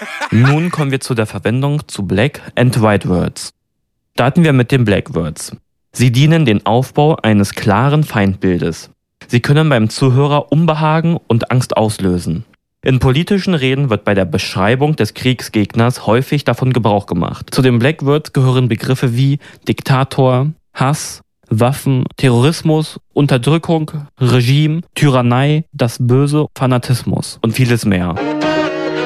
Nun kommen wir zu der Verwendung zu Black and White Words. Starten wir mit den Black Words. Sie dienen dem Aufbau eines klaren Feindbildes. Sie können beim Zuhörer Unbehagen und Angst auslösen. In politischen Reden wird bei der Beschreibung des Kriegsgegners häufig davon Gebrauch gemacht. Zu den Black Words gehören Begriffe wie Diktator, Hass, Waffen, Terrorismus, Unterdrückung, Regime, Tyrannei, das Böse, Fanatismus und vieles mehr.